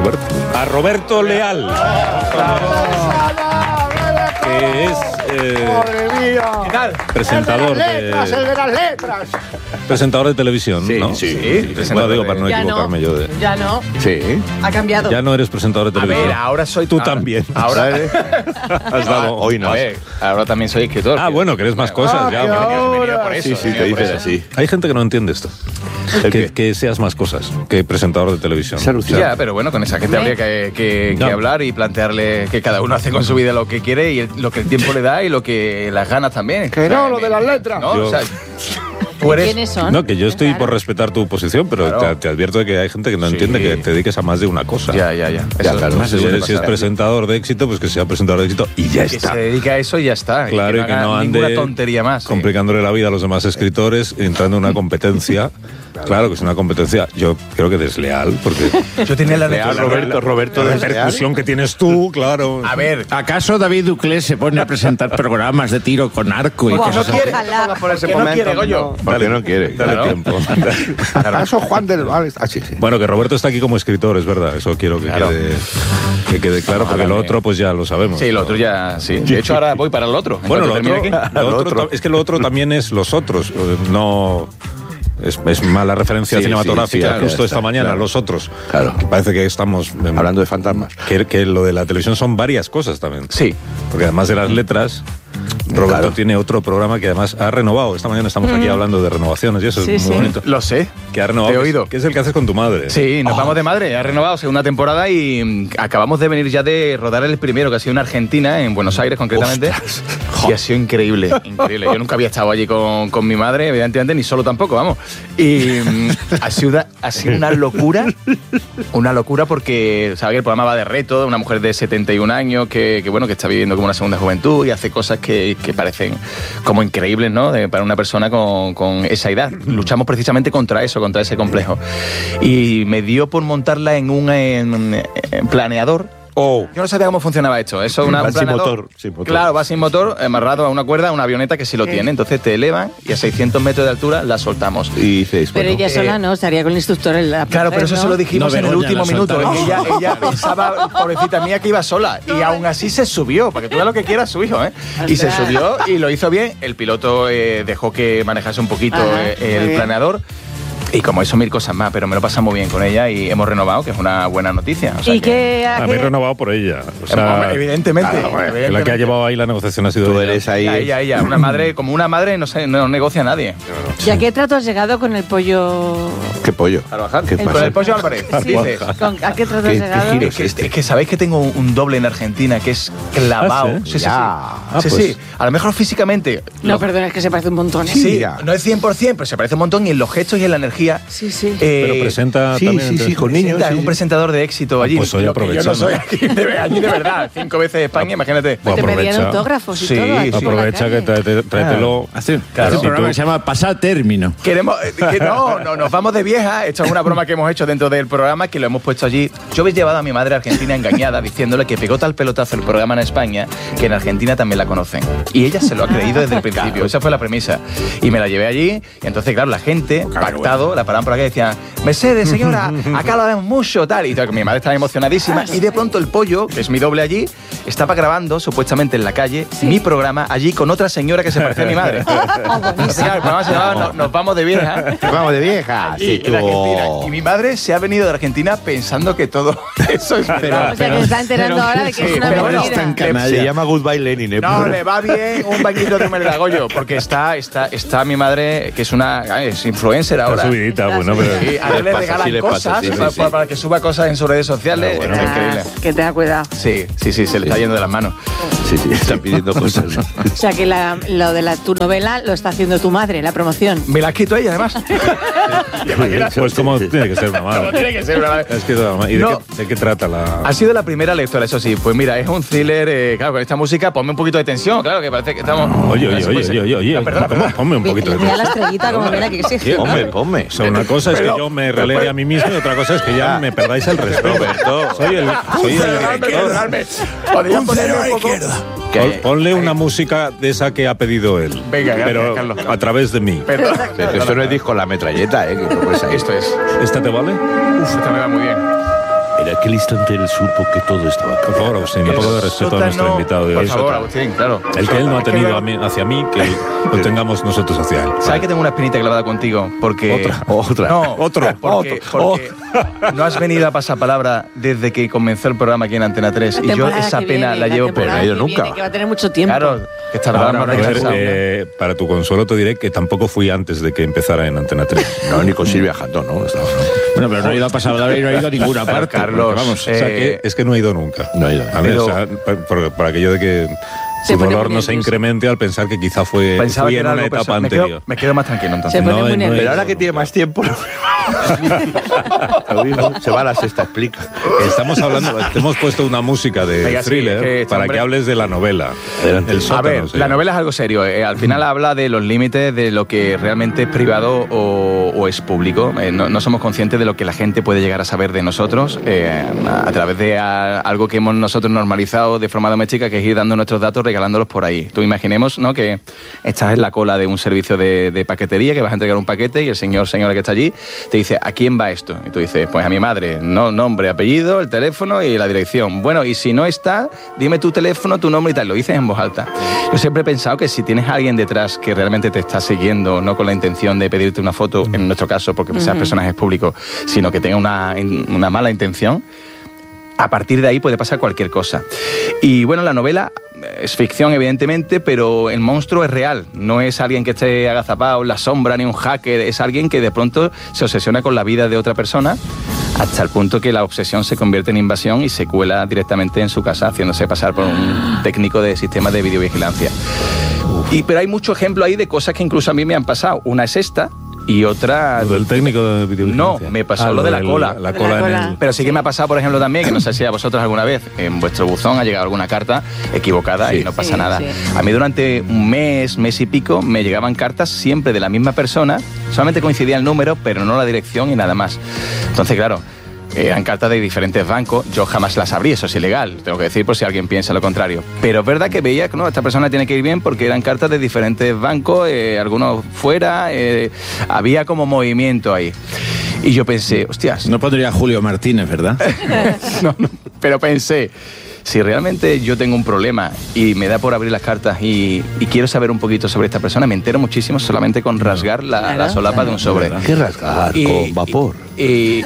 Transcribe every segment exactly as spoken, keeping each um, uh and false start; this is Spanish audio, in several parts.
Roberto. A Roberto Leal. Que es eh, ¡Madre mía! ¿Qué tal? presentador ¡El de las letras, de, el de las letras! presentador de televisión, Sí, ¿no? sí. sí. Bueno, digo, para no Ya equivocarme no, yo de... ya no. Sí. Ha cambiado. Ya no eres presentador de A televisión. ver, ahora soy... Tú ahora- también. Ahora... Has dado... Hoy no. A ver, ahora también soy escritor. Ah, bueno, que eres más cosas. Ah, ya, que bueno. ahora- Venía por eso, Sí, sí, venía te por dices eso. así. Hay gente que no entiende esto. ¿El Que, qué? que seas más cosas que presentador de televisión. Se alucina. Ya, pero bueno, con esa gente habría que, que- No. que hablar y plantearle que cada uno hace con su vida lo que quiere y el- lo que el tiempo le da y lo que las ganas también. Que no, lo de las letras. ¿No? Yo- O sea, tú eres... ¿Quiénes son? No, que yo estoy Claro. por respetar tu posición, pero Claro. te, te advierto de que hay gente que no Sí. entiende que te dediques a más de una cosa. Ya, ya, ya. Ya, Eso claro. más Si, suele eres- si es pasar. presentador de éxito, pues que sea presentador de éxito y ya Que está. se dedica a eso y ya está. Claro, y que haga no ninguna ande tontería más. sí. complicándole la vida a los demás escritores, entrando en una competencia. Claro que es una competencia, yo creo que desleal, porque Yo tenía la Leal, Roberto, Roberto la desleal. repercusión que tienes tú, claro. A ver, ¿Acaso David Duclé se pone a presentar programas de tiro con arco y que no cosas así? quiere. Ojalá. Por ese Que no momento, quiere, Goyo. Porque no quiere. Dale Claro. tiempo. ¿Acaso Juan del Val? Ah, sí, sí. Bueno, que Roberto está aquí como escritor, es verdad, eso quiero que, Claro. quede, que quede claro, porque Ojalá lo que- otro pues ya lo sabemos. Sí, lo otro ya, sí. De hecho, ahora voy para el otro. En Bueno, lo cuanto otro, termine aquí. lo Lo otro otro. ta- es que lo otro también es los otros, eh, no... Es, es mala referencia Sí, cinematográfica, sí, sí, justo claro, esta mañana, claro. los otros. Claro. Que parece que estamos... em, Hablando de fantasmas. que, que lo de la televisión son varias cosas también. Sí. Porque además de las letras, Roberto Claro. tiene otro programa que además ha renovado. Esta mañana estamos aquí hablando de renovaciones y eso Sí, es muy sí. bonito. Lo sé. Que ha renovado. Te he que es- oído. Que es el que haces con tu madre. Sí, nos Oh. vamos de madre. Ha renovado segunda temporada y mm, acabamos de venir ya de rodar el primero, que ha sido en Argentina, en Buenos Aires concretamente. Y ha sido increíble, increíble. Yo nunca había estado allí con, con mi madre, evidentemente, ni solo tampoco, vamos. Y mm, ha, sido, ha sido una locura, una locura porque, ¿sabes? El programa va de reto, de una mujer de setenta y un años que, que, bueno, que está viviendo como una segunda juventud y hace cosas que, que parecen como increíbles, ¿no? De- para una persona con, con esa edad. Luchamos precisamente contra eso, contra ese complejo. Y me dio por montarla en un en- en planeador. Oh. Yo no sabía cómo funcionaba esto. Eso es una, Va un sin planeador. motor, sin motor. Claro, va sin motor, amarrado a una cuerda, a una avioneta que sí lo tiene. Entonces te elevan y a seiscientos metros de altura la soltamos. Y dices, Pero bueno, ella sola no, estaría con el instructor en la Claro, pero eso ¿no? se lo dijimos No, en el Begoña, último la minuto. soltaron. Ella, ella pensaba, pobrecita mía, que iba sola. Y aún así se subió, para que tú veas lo que quiera su hijo, ¿eh? Y se Ostras. subió y lo hizo bien. El piloto eh, dejó que manejase un poquito Ajá, eh, muy el bien. planeador. Y como eso, mil cosas más, pero me lo pasa muy bien con ella y hemos renovado, que es una buena noticia. O sea ¿Y que- qué A mí hace? renovado por ella. O Hombre, sea, evidentemente. claro, hombre, que la que ha evidentemente. llevado ahí la negociación ha sido tú ella. eres ahí. Ella, ella, ella. Una madre, como una madre, no, se, no negocia a nadie. ¿Y a qué trato has llegado con el pollo? ¿Qué pollo? Carvajal. ¿Qué Con pasa? el pollo Álvarez. Dices. ¿Con- ¿A qué trato ¿Qué- has qué llegado? giro? Es que, es que sabéis que tengo un, un doble en Argentina que es clavado. ¿Ah, sí, sí? sí, sí. Ya. Ah, sí, pues. sí. A lo mejor físicamente. No, lo- perdona, es que se parece un montón. ¿eh? Sí, Mira. no es cien por ciento, pero se parece un montón y en los gestos y en la energía. Sí, sí. Eh, Pero presenta Sí, también. sí, entonces- sí, con niños. presenta, sí, es un sí. presentador de éxito allí. pues hoy Lo que yo no aprovechando. soy aquí de, allí de verdad. Cinco veces España, imagínate. Bueno, Te pedían aprovecha. autógrafos y Sí, todo. aquí por la Aprovecha que calle. tráete- tráetelo. Hace, Claro. hace un Si programa tú- que se llama Pasar Término. Queremos, eh, que no, no, nos vamos de vieja. Esto es una broma que hemos hecho dentro del programa, que lo hemos puesto allí. Yo habéis llevado a mi madre a Argentina engañada, diciéndole que pegó tal pelotazo el programa en España, que en Argentina también la conocen. Y ella se lo ha creído desde el principio. Esa fue la premisa. Y me la llevé allí, y entonces, claro, la gente, pactado, la paraban por acá y decían, Mercedes, señora, acá lo vemos mucho, tal. Y tal, mi madre estaba emocionadísima. Y de pronto el pollo, que es mi doble allí, estaba grabando, supuestamente en la calle, mi programa allí con otra señora que se parecía a mi madre. Oh, buenísimo. Claro, el programa se llamaba Nos, Nos vamos de vieja. Vamos de vieja. Y, Sí, en Argentina. tú. Y mi madre se ha venido de Argentina pensando que todo eso es verdad. O sea, que se está enterando ahora de que sí, es una pero bueno, mentira. tan canalla. Se llama Goodbye Lenin. ¿eh? No, le va bien un bañito de humedad, Goyo, porque está, está, está mi madre, que es una es influencer Está ahora. subidita, bueno, Y pero. a él le Les pasa, regalan sí les pasa, cosas sí, sí, para, sí. para que suba cosas en sus redes sociales. Bueno, es bueno. increíble. Ah, que tenga cuidado. Sí, sí, sí, se le está yendo de las manos. Sí, sí, están pidiendo cosas. O sea, que la- lo de la, tu novela lo está haciendo tu madre, la promoción. Me la ha escrito ella, además. Pues como tiene que ser una Como madre. tiene que ser, ¿verdad? Es que es una madre. ¿Y de, No. qué, de qué trata la.? Ha sido la primera lectora, eso sí. Pues mira, es un thriller, eh, claro, con esta música, ponme un poquito de tensión, claro, que parece que estamos... Oye, oye, Eso oye, puede ser. oye, oye, Ah, perdona, ¿cómo? perdona. Ponme un poquito de Mira la tensión. estrellita como mira que exige. Ponme, ponme. O sea, una cosa es que Pero- yo me relegue a mí mismo y otra cosa es que ya me perdáis el respeto. Roberto. Soy el, soy el Perdonadme, director. perdonadme. ¿Podrían ponerme un poco? Pon- Que- Ponle una música de esa que ha pedido él. Venga, gracias, pero Carlos. a través de mí. Perdón. Pero esto no es disco La Metralleta, ¿eh? Que no puedes ahí. Esto es. ¿Esta te vale? Uf, esta me va muy bien. En aquel instante él supo que todo estaba Por favor, Agustín, un poco de respeto a nuestro invitado de Por hoy. favor, Agustín, claro. El que él no ha Es que tenido veo- a mí- hacia mí, que lo tengamos nosotros hacia él. ¿Sabes que tengo una espinita clavada contigo? Porque... Otra, otra. No, Otro, porque, otro. porque no has venido a pasar palabra desde que comenzó el programa aquí en Antena tres. La Y yo temporada esa que pena viene, la llevo, pero temporada no he ido que nunca. viene, que va a tener mucho tiempo. Claro, que esta Ahora, programa a ver, regresado. eh, para tu consuelo te diré que tampoco fui antes de que empezara en Antena tres. No, ni con Silvia Jandón, ¿no? Estaba, ¿no? Bueno, pero no he ido a pasar la y no he ido a ninguna parte. Carlos, porque, vamos, O sea, Eh, que es que no he ido nunca. No he ido. A mí, Pero- o sea, pa- por- para aquello de que Se su pone dolor muy no se nervioso. incremente al pensar que quizá fue, Pensaba fui que en era una algo etapa personal. me quedo, anterior. me quedo más tranquilo entonces. Se pone No, muy no he nervioso. Pero ahora que tiene más tiempo, lo mismo, se va a la sexta, explica. Estamos hablando, te hemos puesto una música de Venga, sí, thriller es que este para hombre- que hables de la novela. Adelante. El A sótano, ver, se la llama. novela es algo serio. eh, al final habla de los límites de lo que realmente es privado o, o es público. Eh, no, no somos conscientes de lo que la gente puede llegar a saber de nosotros eh, a, a través de a- algo que hemos nosotros normalizado de forma doméstica, que es ir dando nuestros datos, regalándolos por ahí. Tú imaginemos, ¿no?, que estás en la cola de un servicio de, de paquetería, que vas a entregar un paquete y el señor, señora que está allí, te dice, ¿a quién va esto? Y tú dices, pues a mi madre. No, nombre, apellido, el teléfono y la dirección. Bueno, y si no está, dime tu teléfono, tu nombre y tal. Lo dices en voz alta. Yo siempre he pensado que si tienes a alguien detrás que realmente te está siguiendo, no con la intención de pedirte una foto, en nuestro caso, porque seas personajes públicos, sino que tenga una, una mala intención, a partir de ahí puede pasar cualquier cosa. Y bueno, la novela es ficción, evidentemente, pero el monstruo es real. No es alguien que esté agazapado en la sombra ni un hacker, es alguien que de pronto se obsesiona con la vida de otra persona hasta el punto que la obsesión se convierte en invasión y se cuela directamente en su casa, haciéndose pasar por un técnico de sistemas de videovigilancia. Y, pero hay mucho ejemplo ahí de cosas que incluso a mí me han pasado. Una es esta y otra... Lo del técnico de videovigilancia. No, me pasó Ah, lo de la del- cola. La De cola la en cola. el... Pero sí que me ha pasado, por ejemplo, también, que no sé si a vosotros alguna vez en vuestro buzón ha llegado alguna carta equivocada y no pasa Sí, nada. sí. A mí durante un mes, mes y pico, me llegaban cartas siempre de la misma persona, solamente coincidía el número, pero no la dirección y nada más. Entonces, claro, eran cartas de diferentes bancos, yo jamás las abrí, eso es ilegal, tengo que decir por si alguien piensa lo contrario. Pero es verdad que veía que no, esta persona tiene que ir bien porque eran cartas de diferentes bancos, eh, algunos fuera, eh, había como movimiento ahí. Y yo pensé, hostias, no pondría Julio Martínez, ¿verdad? no, no, pero pensé, si realmente yo tengo un problema y me da por abrir las cartas y, y quiero saber un poquito sobre esta persona, me entero muchísimo solamente con rasgar la, Claro, la solapa claro. de un sobre. ¿Qué rasgar? Y- Con vapor. Y, y-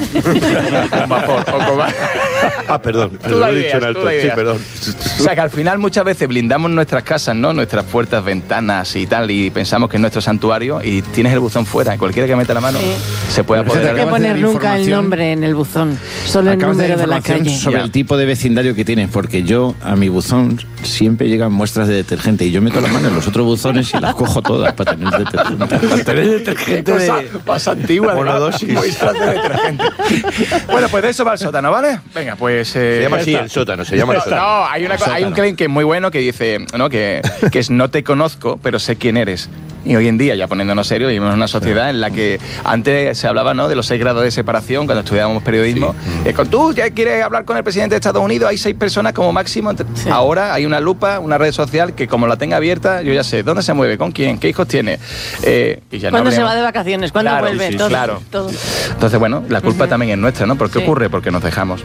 con vapor o con va- Ah, perdón. Tú Lo la he dicho ideas, en tú alto. la Sí, ideas. perdón. O sea, que al final muchas veces blindamos nuestras casas, ¿no? Nuestras puertas, ventanas y tal, y pensamos que es nuestro santuario y tienes el buzón fuera. Cualquiera que meta la mano Sí. se puede Pero apoderar. fíjate No hay que acabas de poner dar nunca el información. nombre en el buzón, solo el Acabas de dar número de la información calle. sobre Ya. el tipo de vecindario que tienes, porque yo a mi buzón siempre llegan muestras de detergente y yo meto la mano en los otros buzones y las cojo todas para tener detergente. Tenés detergente Cosa de... más antigua de Monodosis. muestras de detergente. Bueno, pues de eso va el sótano, ¿vale? Venga, pues... eh, Se llama ya así está. el sótano, se llama el No, sótano. no, hay, una, co- hay un claim que es muy bueno que dice, ¿no? que, que es no te conozco, pero sé quién eres. Y hoy en día, ya poniéndonos serios, vivimos en una sociedad en la que antes se hablaba, ¿no?, de los seis grados de separación cuando estudiábamos periodismo. Eh, con tú ya quieres hablar con el presidente de Estados Unidos, hay seis personas como máximo. Entre- Sí. Ahora hay una lupa, una red social que como la tenga abierta, yo ya sé dónde se mueve, con quién, qué hijos tiene. Eh, y ya no ¿Cuándo se habríamos- va de vacaciones? ¿Cuándo Claro, vuelve? sí, todo, claro. todo. Entonces, bueno, la culpa Ujú. también es nuestra, ¿no? ¿Por qué Sí. ocurre? Porque nos dejamos.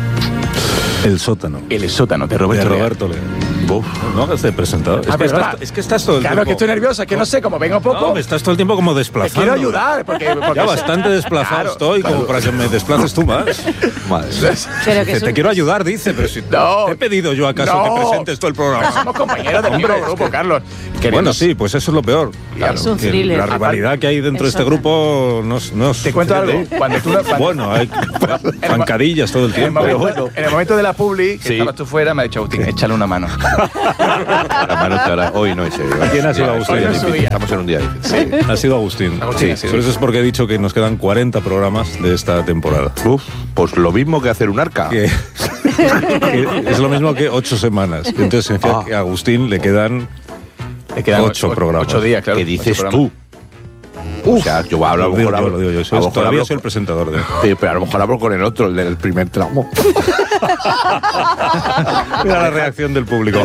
El sótano. El sótano de De Roberto Leal. Roberto Leal. Uf, no hagas de presentado. Es, Ah, que perdona. estás, es que estás todo el Claro, tiempo... que estoy nerviosa, que no sé, como vengo poco, No, me estás todo el tiempo como te desplazando. quiero ayudar. Porque, porque Ya bastante desplazado Claro, estoy como para que me desplaces tú más. Madre. Pero que Dice, es te un- quiero ayudar, dice, pero si No. te he pedido yo acaso No. que presentes todo el programa. somos compañeros del mismo grupo, Carlos. Bueno, Queremos- sí, pues eso es lo peor. Es un Que thriller. La rivalidad que hay dentro de este Eso. grupo no, es- no es Te cuento algo. suficiente. Cuando tú no- cuando- Bueno, hay zancadillas todo el En el, tiempo. momento, en el momento de la publi, que Sí. estabas tú fuera, me ha dicho Agustín, échale una mano. La mano te hará- Hoy no es serio. ¿Quién ha sido Agustín? Hoy es Hoy es su difícil. día. Estamos en un día difícil. Ha sido Agustín. Agustín, Sí, ha sido. Por eso es porque he dicho que nos quedan cuarenta programas de esta temporada. Uf, pues lo mismo que hacer un arca. Que, que es lo mismo que ocho semanas. Entonces significa Ah. que a Agustín le quedan Le quedan Ocho programas. Ocho días, claro. ¿Qué ocho dices programas. tú? O sea, yo a lo Lo digo mejor yo, hablo, lo digo yo. a Soy- lo mejor todavía hablo soy el presentador de... Sí, pero a lo mejor hablo con el otro, el del primer tramo. Mira la reacción del público.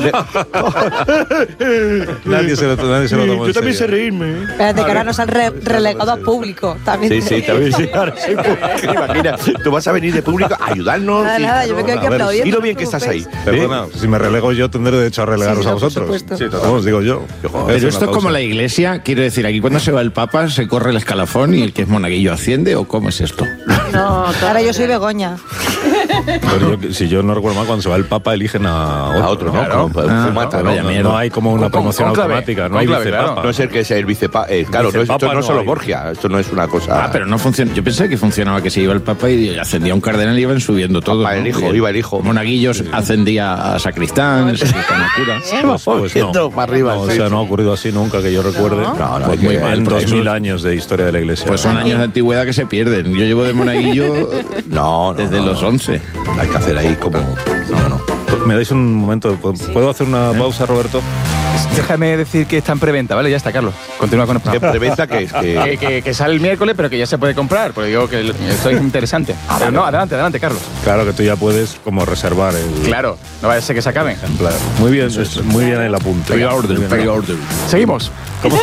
nadie se lo, nadie se lo tomó en serio. reírme. Espérate, que ahora nos han re- relegado a público. También. Sí, sí, también sí. Ahora soy público. Imagina, tú vas a venir de público a ayudarnos. Nada, y- nada, yo me quedo aquí A ver, aplaudiendo. Y lo no bien os que estás ahí. preocupéis. Perdona, si me relego yo tendré derecho a relegaros Sí, sí, a no, por vosotros. supuesto. Sí, vamos, digo yo. Pero esto es como la iglesia, quiero decir, aquí cuando se va el Papa se corre el escalafón y el que es monaguillo asciende, ¿o cómo es esto? No, ahora yo soy Begoña. Pero yo- si yo no recuerdo mal, cuando se va el Papa eligen a otro, A otro, ¿no? Claro. Como- Ah, fumata, no, ¿no? vaya No, mierda. no hay como una Con- promoción conclave, automática, no hay conclave, vicepapa. claro. No es el que sea el vicepapa. Eh, claro, no es- Vicepapa esto no no es solo hay. Borgia. Esto no es una cosa. Ah, pero no funciona. Yo pensé que funcionaba que se iba el Papa y ascendía un cardenal y iban subiendo todo. Papa, el ¿no? hijo, Y iba el hijo. Monaguillos ascendía a sacristán, el sacristán a cura. Vamos Pues yendo no. para arriba. No, o sí. sea, no ha ocurrido así nunca que yo recuerde. No. No, no, Pues hay muy que- mal. En porque dos mil eso- años de historia de la iglesia. Pues son años de antigüedad que se pierden. Yo llevo de monaguillo No, no, desde no, los no. once. Hay que hacer ahí como. No, no. ¿Me dais un momento? ¿Puedo hacer una pausa, Roberto? Déjame decir que está en preventa, ¿vale? Ya está, Carlos. Continúa con el ¿Qué programa. preventa que es? Que, Que... que- que sale el miércoles, pero que ya se puede comprar, porque digo que esto es interesante. Pero no, adelante, adelante, Carlos. Claro que tú ya puedes como reservar el Claro, no vaya a ser que se acaben. ejemplar. Muy bien, es- muy bien el apunte. Pre-order, Muy bien. pre-order. Seguimos.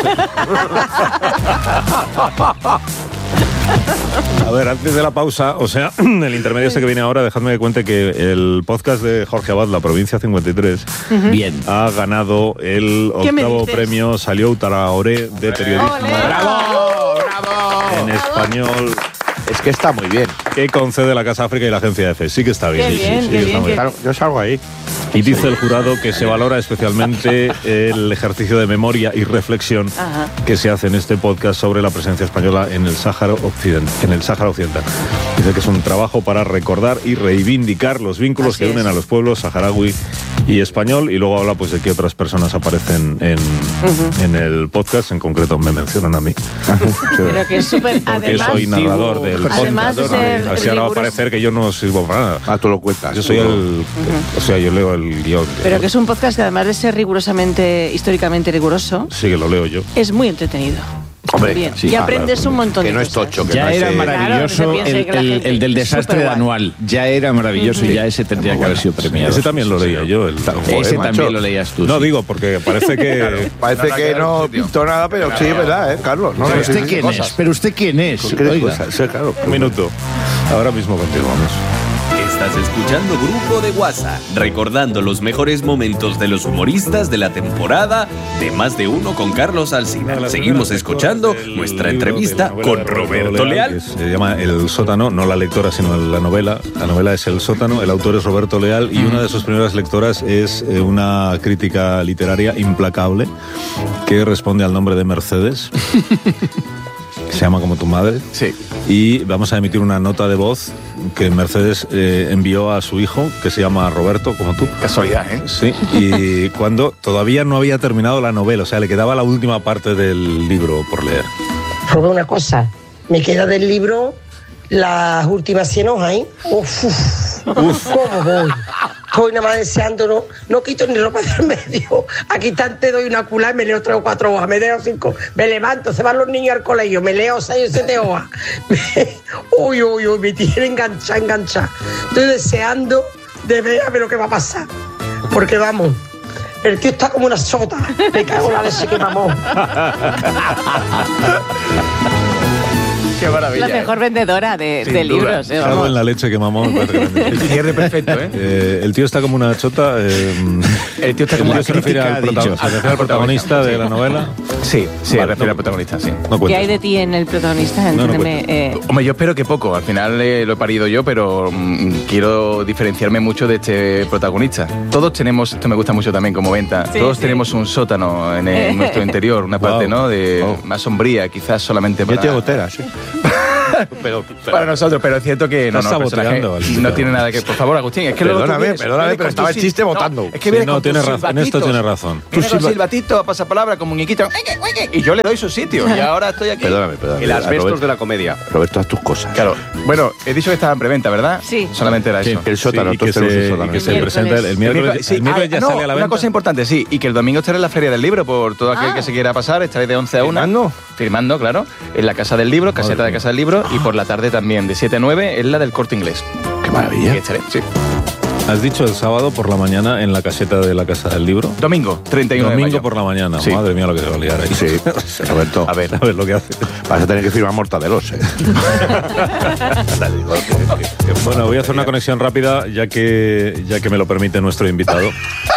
A ver, antes de la pausa, o sea, el intermedio este que viene ahora, dejadme que cuente que el podcast de Jorge Abad, La Provincia cincuenta y tres, Bien. ha ganado el ¿Qué me octavo dices? premio Salió Traoré de periodismo ¡Ole! ¡Bravo! ¡Bravo! en español Es que está muy bien. que concede la Casa África y la Agencia F. Sí que está bien. Qué sí, sí, bien, sí qué que está bien, muy qué- Claro, yo salgo ahí. Y dice el jurado que se valora especialmente el ejercicio de memoria y reflexión Ajá. que se hace en este podcast sobre la presencia española en el Sáhara Occidental. En el Sáhara Occidental. Dice que es un trabajo para recordar y reivindicar los vínculos Así que unen es. a los pueblos saharaui y español, y luego habla pues de que otras personas aparecen en, en el podcast, en concreto me mencionan a mí. Pero que es súper. Porque Además, soy narrador del podcast. Además de ser Así ahora va a riguroso. parecer que yo no sirvo para nada. Ah, tú lo cuentas. Yo soy el... O sea, yo leo el guión. Pero que es un podcast que además de ser rigurosamente, históricamente riguroso, Sí, que lo leo yo. es muy entretenido. Hombre, Bien. sí, y claro, aprendes un montón que de no es cosas. tocho, que Ya no es, era eh, maravilloso Claro, que se el, piense que la el- gente el del es desastre superguay. anual. Ya era maravilloso y ya ese tendría que haber sido premiado. Ese también lo leía yo. El, Ese macho. también lo leías tú. No sí. digo, porque parece que... Parece No, no, que claro, no sí, tío. pintó nada, pero sí, es verdad, ¿eh, Carlos? No, ¿Pero no, usted sí, sí, quién cosas. es? ¿Pero usted quién es? ¿Qué Oiga. cosas? Sí, claro. Un minuto. Ahora mismo continuamos. Estás escuchando Grupo de WhatsApp, recordando los mejores momentos de los humoristas de la temporada de Más de Uno con Carlos Alsina. Seguimos escuchando nuestra entrevista con Roberto Leal. Que se llama El Sótano, no la lectora, sino la novela. La novela es El Sótano, el autor es Roberto Leal y una de sus primeras lectoras es eh, una crítica literaria implacable que responde al nombre de Mercedes. que se llama como tu madre. Sí. Y vamos a emitir una nota de voz que Mercedes eh, envió a su hijo, que se llama Roberto, como tú. Casualidad, ¿eh? Sí, y cuando todavía no había terminado la novela, o sea, le quedaba la última parte del libro por leer. Robé una cosa, me queda del libro las últimas cien hojas, ¿eh? Uf, uf, ¿cómo voy? Estoy nada más deseando, no, no quito ni ropa del medio. Aquí te doy una cula y me leo tres o cuatro hojas, me leo cinco, me levanto, se van los niños al colegio, me leo seis o siete hojas. Me- uy, uy, uy, me tiene enganchada, enganchada. Estoy deseando de ver a ver lo que va a pasar. Porque vamos, el tío está como una sota. Me cago en la leche que mamó. Qué maravilla. La mejor vendedora de, Sin de duda. libros. eh, Cago vamos. en la leche que mamó. me parece grande. El cierre perfecto, ¿eh? Eh, el tío está como una chota. Eh, El tío está el como tío una se refiere crítica al, ha prota- dicho. se refiere al protagonista de la novela. Sí, sí, Vale, refiere no- al protagonista, sí. No ¿Qué hay cuentes. de ti en el protagonista? no Entiéndeme. eh, Hombre, yo espero que poco. Al final eh, lo he parido yo, pero mm, quiero diferenciarme mucho de este protagonista. Todos tenemos, esto me gusta mucho también como venta, Sí, todos sí. tenemos un sótano en, el- en nuestro interior, una parte, Wow. ¿no? De Wow. más sombría, quizás solamente Yo para... tengo gotera, sí. pero, pero, para nosotros, pero es cierto que no, Estás no, el personaje saboteando, no tiene nada que... Por favor, Agustín, es que luego tú Perdóname, vienes- perdóname, vienes pero con estaba tus el chiste sil- votando. No, es que Sí, vienes no, con tiene tus razón, en esto silbatitos. tiene razón. Vienes con silbatito, pasapalabra, como muñequito, y yo le doy su sitio, y ahora estoy aquí. Perdóname, perdóname. El asbestos Roberto, de la comedia. Roberto, haz tus cosas. Claro, bueno, he dicho que estaba en preventa, ¿verdad? Sí. Solamente era eso. El sótano, Sí, y que todos tenemos se, el y sótano. que se Miércoles. presenta el, el miércoles, Sí, el miércoles ah, ya no, sale a la venta. Una cosa importante, sí, y que el domingo estaré en la Feria del Libro por todo aquel Ah. que se quiera pasar, estaré de once a una. ¿Firmando? Firmando, claro, en la Casa del Libro, caseta de Casa del Libro, y por la tarde también, de siete a nueve, en la del Corte Inglés. Qué maravilla. Aquí estaré, sí. Has dicho el sábado por la mañana en la caseta de la Casa del Libro. Domingo, treinta y uno de Domingo mayo. por la mañana. Sí. Madre mía lo que se va a liar ahí. Sí, Roberto. A ver. A ver lo que hace. Vas a tener que firmar mortadelos, ¿eh? Dale, digo, que- que- que- Bueno, voy a hacer una conexión rápida ya que, ya que me lo permite nuestro invitado.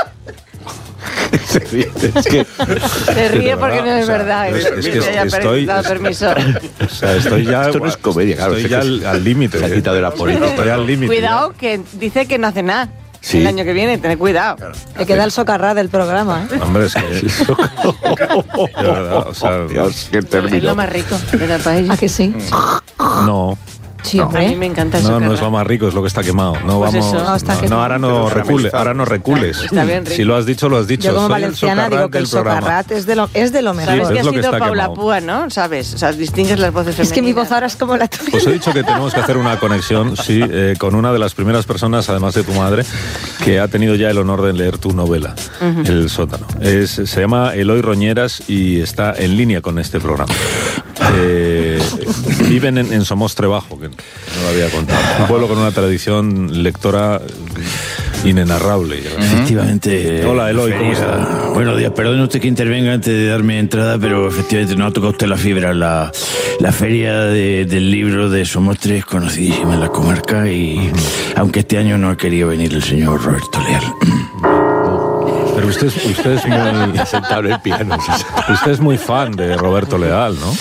Es que Se ríe de porque verdad, no es o sea, verdad. es- es que que haya estoy- dado permiso. O sea, estoy ya... Esto no es comedia, claro, Estoy sé ya que al al límite. se ha quitado de la política. Estoy al límite. Cuidado, que dice que no hace nada. Sí. El año que viene, tened cuidado. Le queda el socarrá del programa, ¿eh? ya. Hombre, es que... De verdad, o sea... Dios, qué Es término. lo más rico de la paella. ¿A que sí? No. Sí, A mí hombre. me encanta eso. No, no es lo más rico, es lo que está quemado. No Pues vamos. eso. No, está no, quemado. no, ahora no recules, ahora no recules. Está bien rico. Si lo has dicho, lo has dicho. Yo como Soy el valenciana socarrat digo que el del programa. socarrat es de lo, es de lo mejor. Sabes Sí, que es ha lo que sido está Paula quemado. Púa, ¿no? ¿Sabes? O sea, distingues las voces femeninas. Es que mi voz ahora es como la tuya. Pues he dicho que tenemos que hacer una conexión, sí, eh, con una de las primeras personas, además de tu madre, que ha tenido ya el honor de leer tu novela, El sótano. Es, se llama Eloy Roñeras y está en línea con este programa. Eh, viven en, en Somostre Bajo, que no lo había contado. Un pueblo con una tradición lectora inenarrable. Efectivamente. Hola, Eloy, ¿cómo feria- está? Buenos días, perdone usted que intervenga antes de darme entrada, pero efectivamente no ha tocado usted la fibra. La, la feria de- del libro de Somostre es conocidísima en la comarca y aunque este año no ha querido venir el señor Roberto Leal. Pero usted, es- usted es muy... Sentado en el piano. Usted es muy fan de Roberto Leal, ¿no?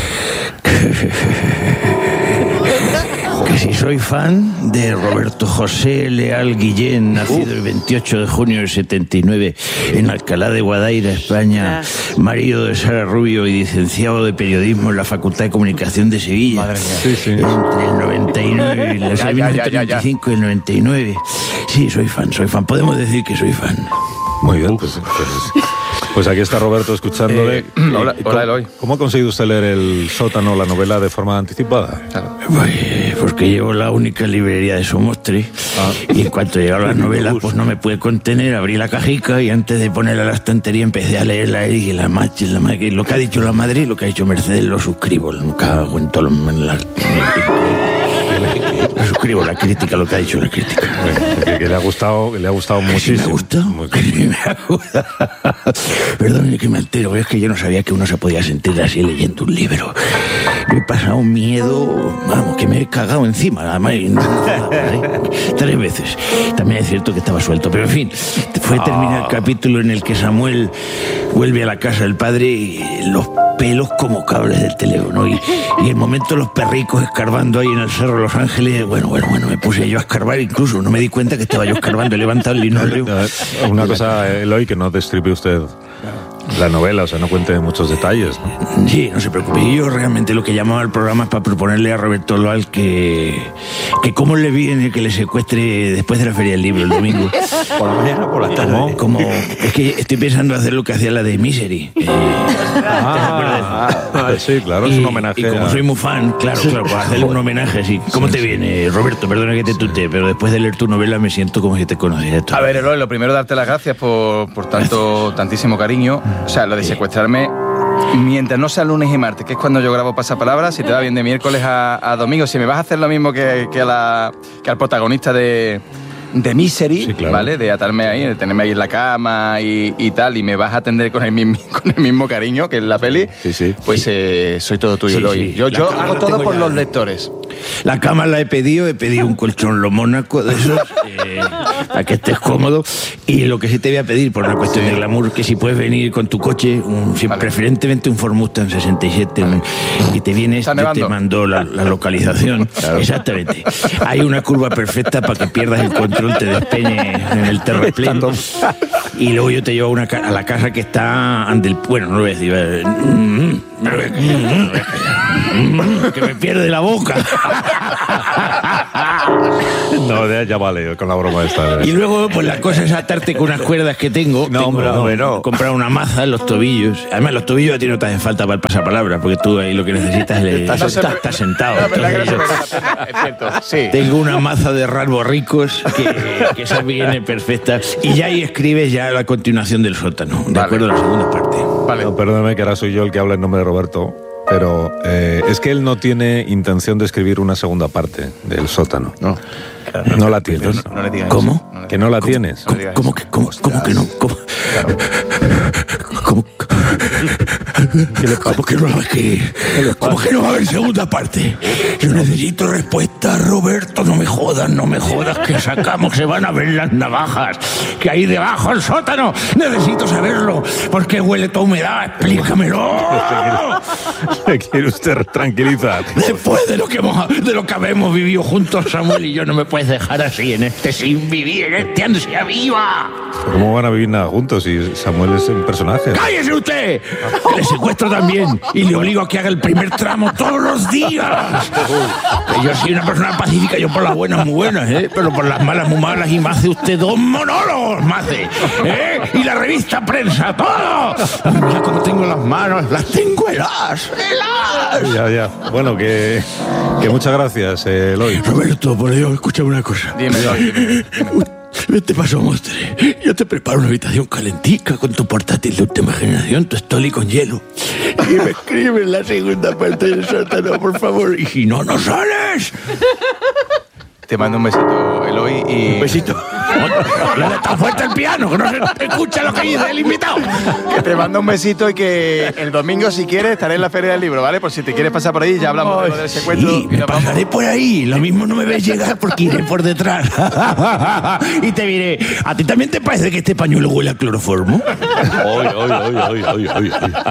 Que si soy fan de Roberto José Leal Guillén, nacido el veintiocho de junio del setenta y nueve en Alcalá de Guadaira, España, marido de Sara Rubio y licenciado de periodismo en la Facultad de Comunicación de Sevilla. Madre mía. Sí, sí. Entre el noventa y nueve, el Ya, ya, ya, ya, ya. noventa y cinco y el noventa y nueve. Sí, soy fan, soy fan. Podemos decir que soy fan. Muy bien, pues, pues, pues aquí está Roberto escuchándole. Eh, hola, ¿Y hola, cómo- Eloy. ¿Cómo ha conseguido usted leer El sótano, la novela, de forma anticipada? Pues porque llevo la única librería de Somostre y en cuanto llegaron las novelas pues no me pude contener, abrí la cajica y antes de ponerla a la estantería empecé a leerla y la machi, la ma- lo que ha dicho la madre y lo que ha dicho Mercedes lo suscribo, lo cago en todo lo- en la, lo suscribo, la crítica, lo que ha dicho la crítica. Que, que le ha gustado, que le ha gustado Sí, me ha muchísimo. gustado. Muy- Sí, me ha gustado. Perdón que me entero, es que yo no sabía que uno se podía sentir así leyendo un libro. Yo he pasado un miedo, vamos, que me he cagado encima, además, y no- ¿eh? tres veces. También es cierto que estaba suelto, pero en fin, fue terminar el capítulo en el que Samuel vuelve a la casa del padre y los pelos como cables del teléfono y, y el momento los perricos escarbando ahí en el Cerro de Los Ángeles, bueno, bueno, bueno, me puse yo a escarbar, incluso no me di cuenta que estaba yo escarbando, he levantado el linóleo. Una cosa, Eloy, que no destripe usted la novela, o sea, no cuente muchos detalles, ¿no? Sí, no se preocupe. Y yo realmente lo que llamaba al programa es para proponerle a Roberto Leal que, que cómo le viene que le secuestre después de la Feria del Libro el domingo. Por la mañana o por la tarde. Como, es que estoy pensando hacer lo que hacía la de Misery. Eh, Ah, ah, sí, claro, es y, un homenaje. y como a- soy muy fan, claro, claro, para hacerle un homenaje así. ¿Cómo te viene, Roberto? Perdona que te tutee, pero después de leer tu novela me siento como si te conociera. A ver, Eloy, lo primero darte las gracias por, por tanto, tantísimo cariño. O sea, lo de secuestrarme, mientras no sea lunes y martes, que es cuando yo grabo Pasapalabra, si te va bien de miércoles a, a domingo, si me vas a hacer lo mismo que, que, a la, que al protagonista de, de Misery, Sí, claro. ¿vale? De atarme ahí, de tenerme ahí en la cama y, y tal, y me vas a atender con el mismo, con el mismo cariño que en la peli, Sí, sí. pues eh, soy todo tuyo, Sí, Eloy. sí. Yo, La yo cámara hago la todo tengo por ya. los lectores. La cama la he pedido, he pedido un colchón lo mónaco de esos, eh, para que estés cómodo. Y lo que sí te voy a pedir, por una cuestión de glamour, que si puedes venir con tu coche, un, si, vale. preferentemente un Ford Mustang sesenta y siete, vale. un, y te vienes, yo te mando la, la localización. Claro. Exactamente. Hay una curva perfecta para que pierdas el control, te despeñes en el terraplén. Y luego yo te llevo a, una, a la casa que está ante el... Bueno, no lo voy a decir. Que me pierde la boca. No, ya, ya vale, con la broma esta. Y luego, pues la cosa es atarte con unas cuerdas que tengo. No, tengo hombre, no, hombre, no. Comprar una maza en los tobillos. Además, los tobillos a ti no te hacen falta para el pasapalabra, porque tú ahí lo que necesitas es... Estás, no estás, estás sentado. No, entonces, yo, es cierto, sí. Tengo una maza de rasgos ricos que, que esa viene perfecta. Y ya ahí escribes ya la continuación del sótano, de vale. acuerdo a la segunda parte. Vale. No, perdóname que ahora soy yo el que habla en nombre de Roberto. Pero eh, es que él no tiene intención de escribir una segunda parte del sótano. No. Claro, no la tienes. No, no le digas ¿Cómo? Eso. Que no la ¿Cómo? tienes. ¿Cómo, ¿Cómo, que, cómo, ¿Cómo que no? ¿Cómo? Claro. ¿Cómo? ¿Cómo que no va a escribir? ¿Cómo que no va a haber segunda parte? Yo necesito respuesta, Roberto. No me jodas, no me jodas, que sacamos, se van a ver las navajas que hay debajo del sótano. Necesito saberlo. ¿Por qué huele toda humedad? Explícamelo. ¿Se quiere usted tranquilizar? Después de lo que hemos, de lo que habemos vivido juntos, Samuel y yo, no me puedes dejar así en este sin vivir, en este ansia viva. ¿Cómo van a vivir nada juntos si Samuel es un personaje? ¡Cállese usted! Le secuestro también y le obligo a que haga el primer tramo todos los días. Yo soy una persona pacífica, yo por las buenas muy buenas, ¿eh? Pero por las malas muy malas, y me hace usted dos monólogos, me hace, ¿eh? Y la revista Prensa, todo. Mira cómo tengo las manos, las tengo heladas, heladas. Ya, ya. Bueno, que, que muchas gracias, eh, Eloy. Roberto, por Dios, escúchame una cosa. Dime, dime, dime. Vete paso, Mostre. Yo te preparo una habitación calentica con tu portátil de última generación, tu estoli con hielo. Y me escribes la segunda parte del sótano, por favor. Y si no, no sales. Te mando un besito, Eloy, y... Un besito. Le da tan fuerte el piano que no se escucha lo que dice el invitado. Que te mando un besito y que el domingo, si quieres, estaré en la Feria del Libro, ¿vale? Por si te quieres pasar por ahí, ya hablamos de lo del secuestro. Sí, me pasaré por ahí. Lo mismo no me ves llegar porque iré por detrás. Y te diré, ¿a ti también te parece que este pañuelo huele a cloroformo? Oy, oy, oy, oy, oy, oy.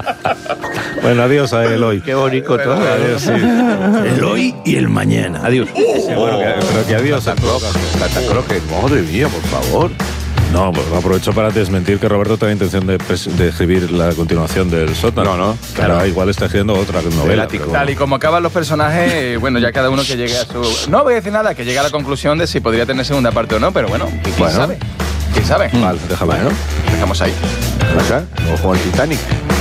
Bueno, adiós a Eloy. Qué bonito todo. Adiós, sí. Eloy y el mañana. Adiós. Sí, bueno, que, pero que adiós. Santa Croque, madre mía, por favor. No, pues aprovecho para desmentir que Roberto tenga intención de, de escribir la continuación del sótano. No, no. Claro, claro, igual está escribiendo otra novela. Pero... Tal y como acaban los personajes, bueno, ya cada uno que llegue a su... No voy a decir nada, que llegue a la conclusión de si podría tener segunda parte o no, pero bueno, ¿quién bueno. sabe? ¿Quién sabe? Vale, déjalo. Bueno, dejamos ahí. ¿Pasa? Ojo al Titanic.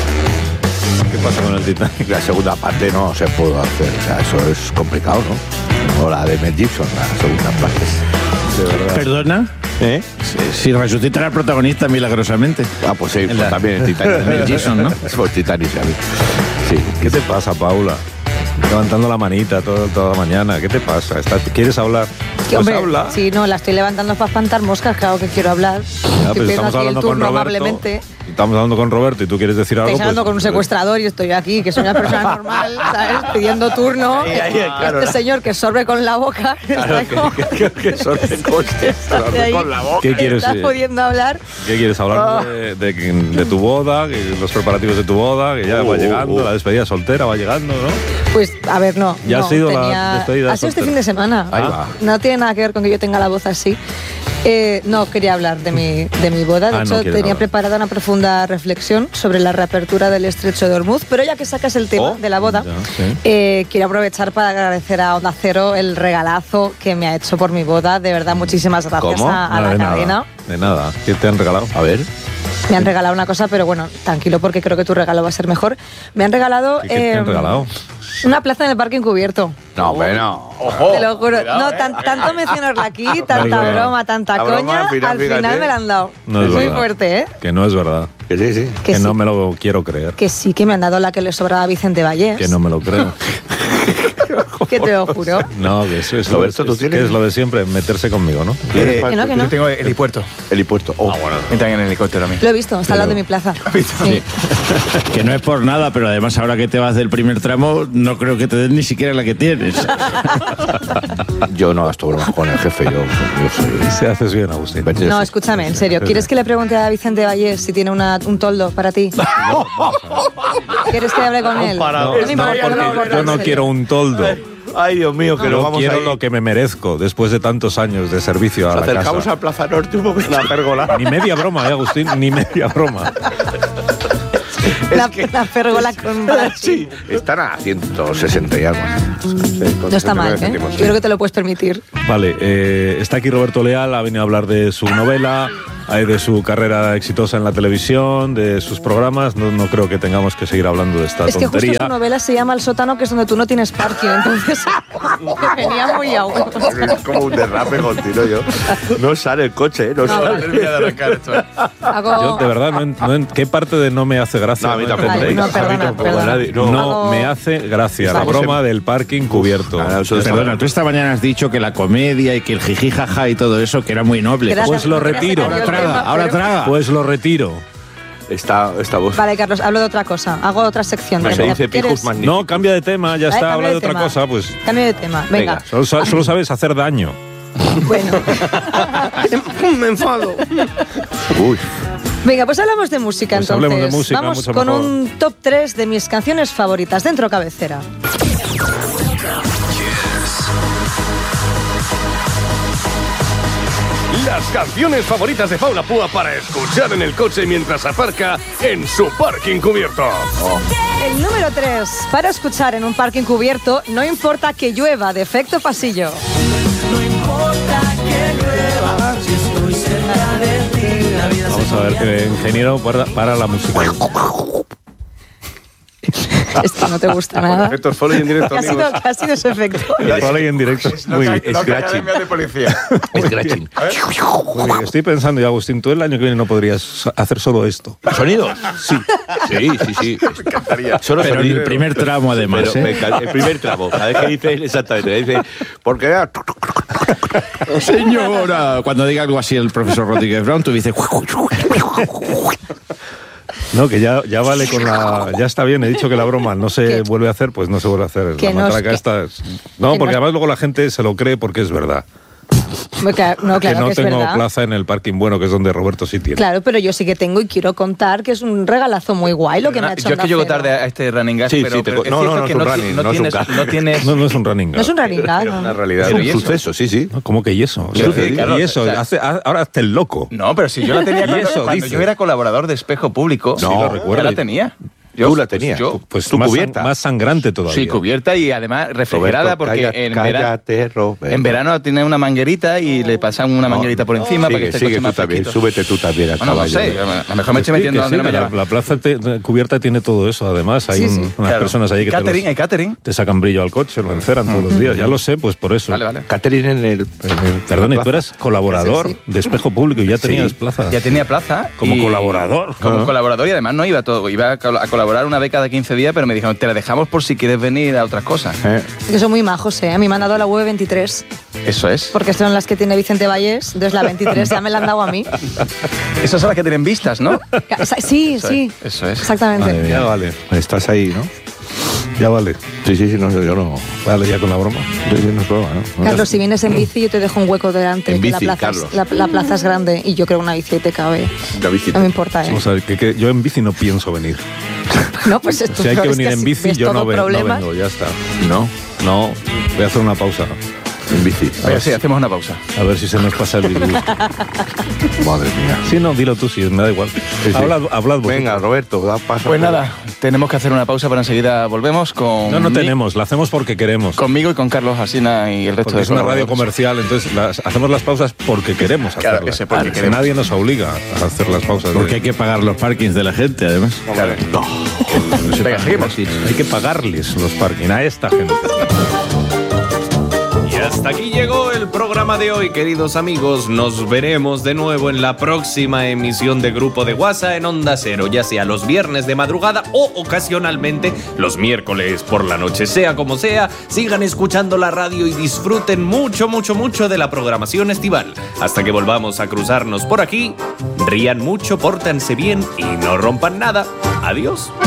¿Qué pasa con el Titanic? La segunda parte no se puede hacer, o sea, eso es complicado, ¿no? O la de Mel Gibson, la segunda parte. De verdad. ¿Perdona? ¿Eh? Si, si resucita al protagonista milagrosamente. Ah, pues sí, pues la... también el Titanic. Mel Gibson, ¿no? Pues Titanic, sí. ¿Qué te pasa, Paula? Levantando la manita todo, toda la mañana. ¿Qué te pasa? ¿Estás, ¿Quieres hablar? Pues hombre, habla. Sí, no, la estoy levantando para espantar moscas, claro que quiero hablar. Ya, estoy pues estamos hablando con Roberto. Amablemente. Estamos hablando con Roberto y tú quieres decir algo. Estáis hablando pues, con un secuestrador y estoy aquí, que soy una persona normal, ¿sabes? Pidiendo turno. Ahí, ahí, claro, este señor que sorbe con la boca. Claro, que, como... que, que, que sorbe, con, sorbe con la boca. ¿Qué quieres? ¿Estás pudiendo hablar? ¿Qué quieres? Hablar oh. de, de, de tu boda, que los preparativos de tu boda, que ya uh, va llegando, uh, uh. la despedida soltera va llegando, ¿no? Pues, a ver, no. Ya no, ha sido tenía... la despedida Ha sido soltera. este fin de semana. Ahí va. No tiene nada que ver con que yo tenga la voz así. Eh, no, quería hablar de mi, de mi boda. De ah, hecho, no tenía hablar. preparada una profunda reflexión sobre la reapertura del estrecho de Hormuz, pero ya que sacas el tema oh, de la boda, ya, sí. eh, quiero aprovechar para agradecer a Onda Cero el regalazo que me ha hecho por mi boda. De verdad, muchísimas gracias ¿Cómo? a, a no, la de cadena. Nada, de nada. ¿Qué te han regalado? A ver. Me han regalado una cosa, pero bueno, tranquilo porque creo que tu regalo va a ser mejor. Me han regalado... ¿Qué, qué te han eh, regalado? Una plaza en el parque encubierto. No, bueno. Ojo. Te lo juro. Cuidado, no, eh. tan, tanto mencionarla aquí, tanta No, broma, tanta La coña, broma, al final, al final fíjate. me la han dado. No es muy verdad. fuerte, ¿eh? Que no es verdad. Que sí, sí. Que, Que no sí. me lo quiero creer. Que sí, que me han dado la que le sobraba a Vicente Vallés. Que no me lo creo. Que te lo juro. No, que eso es, Roberto, lo, ¿tú es, tienes? que es lo de siempre, meterse conmigo, ¿no? Que no, que no. Yo tengo el helipuerto. Helipuerto. Oh, bueno. Entran en el helicóptero a mí. Lo he visto, está al lado de mi plaza. Sí. Que no es por nada, pero además ahora que te vas del primer tramo, no creo que te den ni siquiera la que tienes. Yo no gasto bromas con el jefe, yo, yo soy... Se haces bien, Agustín. No, escúchame, en serio. ¿Quieres que le pregunte a Vicente Vallés si tiene una, un toldo para ti? ¿Quieres que hable con él? No, No me importa, porque no me importa, yo en no serio. quiero un toldo. Ay, Dios mío, que Yo lo vamos quiero a ir. lo que me merezco después de tantos años de servicio a Nos la acercamos casa. a Plaza Norte un momento. La pérgola. Ni media broma, ¿eh, Agustín? Ni media broma. La, la pérgola con Sí, están a ciento sesenta y algo. No está mal, ¿eh? Yo creo que te lo puedes permitir. Vale, eh, está aquí Roberto Leal, ha venido a hablar de su novela, eh, de su carrera exitosa en la televisión, de sus programas. No, no creo que tengamos que seguir hablando de esta Es que tontería. justo su novela se llama El sótano, que es donde tú no tienes parking, entonces me venía muy a huevo. Es como un derrape continuo yo. No sale el coche, ¿eh? No, No, sale. Voy a arrancar esto. ¿eh? Hago... Yo, de verdad, no, en- no en- ¿qué parte de no me hace gracia? No, a mí tampoco. Vale, no, perdona, A mí tampoco, perdona. nadie- No, Hago- me hace gracia. La Vale. broma del parking cubierto. Ah, eso es- Perdona, tú esta mañana has dicho que la comedia y que el jiji jaja y todo eso, que era muy noble. Quedas- Pues lo retiro. quedas- Ahora traga, ahora traga. Pues lo retiro. Está, esta voz. Vale, Carlos, hablo de otra cosa. Hago otra sección. Se Venga, dice ¿quieres? pijos magníficos. No, cambia de tema, ya Vale, está, cambio habla de otra tema. cosa, pues. Cambio de tema. Venga. Solo, sa- solo sabes hacer daño. Bueno. Me enfado. Uy, Venga, pues hablamos de música Pues entonces. hablemos de música, Vamos mucho con mejor. un top tres de mis canciones favoritas dentro cabecera. Las canciones favoritas de Paula Púa para escuchar en el coche mientras aparca en su parking cubierto. El número tres, para escuchar en un parking cubierto, no importa que llueva, de Efecto Pasillo. Vamos a ver, que ingeniero para, para la música. Esto no te gusta nada. Efectos foley en directo, ¿Qué ha sido, amigos. qué ha sido ese efecto? Vale, y en directo. Muy bien. scratching. de policía. Scratching. Muy bien. Estoy pensando, y Agustín, tú el año que viene no podrías hacer solo esto. ¿Sonidos? Sí. Sí, sí, sí. Solo Pero en sonidos. el primer tramo, además, Pero ¿eh? me ca- el primer tramo. Cada vez que dice exactamente, dice, porque Señora, cuando diga algo así el profesor Rodríguez Brown, tú dices... No, que ya, ya vale con la... Ya está bien, he dicho que la broma no se ¿Qué? vuelve a hacer, pues no se vuelve a hacer. Que La no es matraca que- esta es- No, que porque no- además luego la gente se lo cree porque es verdad. No, claro que no que es tengo verdad. plaza en el parking bueno, que es donde Roberto sí tiene. Claro, pero yo sí que tengo y quiero contar que es un regalazo muy guay lo que me ha hecho Yo es que Onda llego Cero. tarde a este running gas, Sí, pero, sí, te pero co- es no, cierto no, no que es un no, running, no no es un tienes, gas. no tienes... No, no es un running. No es un running gag, Es ¿no? una realidad, Pero es ¿y un eso? suceso, sí, sí. ¿Cómo que y eso? Sí, sí, claro, y eso, o sea- hace- ahora hazte el loco. No, pero si yo la tenía ¿Y cuando, eso cuando dices? yo era colaborador de Espejo Público, Sí, lo recuerdo. ya la tenía. Yo, Tú la pues tenías. yo, Pues Tú más, cubierta. más sangrante todavía. sí, cubierta y además refrigerada Roberto, porque cállate, en, verano, cállate, Roberto. en verano tiene una manguerita y le pasan una manguerita por encima para que Sigue, esté el sigue coche tú más también, fresquito. súbete tú también al Bueno, no caballo. sé, a lo mejor me estoy Sí, metiendo que donde sí, no me la, lleva. la plaza te- cubierta tiene todo eso, además. Hay Sí, un- sí. unas Claro. personas ahí que te, Catering, los- hay catering. te sacan brillo al coche, lo enceran todos los días. Ya lo sé, pues por eso. Vale, vale. Catherine en el... en el- Perdón, y la tú eras colaborador Sí, de Espejo Público y ya tenías plaza. Ya tenía plaza. Como y- colaborador. Como Ah. colaborador y además no iba todo. Iba a col- a colaborar una vez cada quince días, pero me dijeron, te la dejamos por si quieres venir a otras cosas. Eh, Que son muy majos, ¿eh? A mí me han dado la U E veintitrés, Eso es. porque son las que tiene Vicente Vallés, entonces la veintitrés ya me la han dado a mí. Esas son las que tienen vistas, ¿no? Sí, Eso sí. es, eso es. Exactamente. Madre mía. Ya vale, Estás ahí, ¿no? ya vale. Sí, sí, sí, no, yo no... Vale, ya con la broma. Yo, yo no es broma, ¿no? Carlos, si vienes en bici, yo te dejo un hueco delante. En que la bici, plaza es- Carlos. la, la plaza es grande y yo creo que una bici ahí te cabe. La bici. No me importa, ¿eh? Vamos a ver, que, que yo en bici no pienso venir. No, pues esto Si hay que es venir en así bici, ves yo no, todo ve- no problema. vengo, ya está. ¿No? No, voy a hacer una pausa. En bici. Oye, sí, hacemos una pausa. A ver si se nos pasa el disgusto. Madre mía. Sí, no, dilo tú, sí, me da igual. sí. Hablad, hablad vosotros. Venga, Roberto, da paso. Pues nada, tenemos que hacer una pausa, pero enseguida volvemos con... No, no mi- tenemos, la hacemos porque queremos. Conmigo y con Carlos Asina y el resto Porque de es una radio colaboradores. comercial, entonces las- hacemos las pausas porque queremos Claro hacerlas. que sí, porque Claro, queremos. Nadie nos obliga a hacer las pausas. Porque hay que pagar los parkings de la gente, además. Claro. Venga, seguimos. Hay que pagarles los parking a esta gente. Y hasta aquí llegó el programa de hoy, queridos amigos. Nos veremos de nuevo en la próxima emisión de Grupo de WhatsApp en Onda Cero, ya sea los viernes de madrugada o ocasionalmente los miércoles por la noche. Sea como sea, sigan escuchando la radio y disfruten mucho, mucho, mucho de la programación estival. Hasta que volvamos a cruzarnos por aquí, rían mucho, pórtense bien y no rompan nada. Adiós.